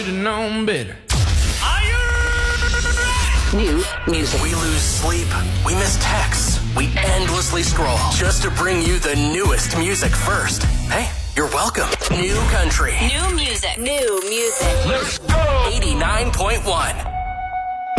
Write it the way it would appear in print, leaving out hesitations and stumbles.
known better. Are you ready? New music. We lose sleep. We miss texts. We endlessly scroll just to bring you the newest music first. Hey, you're welcome. New country. New music. New music. Let's go! 89.1.